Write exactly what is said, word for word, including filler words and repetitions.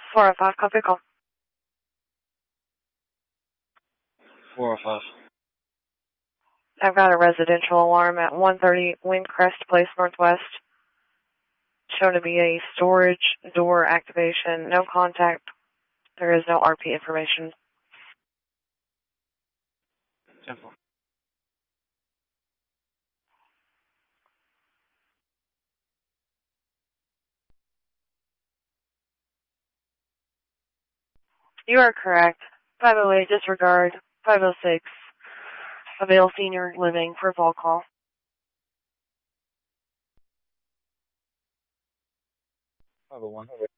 four oh five, copy call. four oh five. I've got a residential alarm at one thirty Windcrest Place Northwest. Shown to be a storage door activation. No contact. There is no R P information. Simple. You are correct. five oh eight, disregard. five oh six, avail senior living for fall call. five oh one.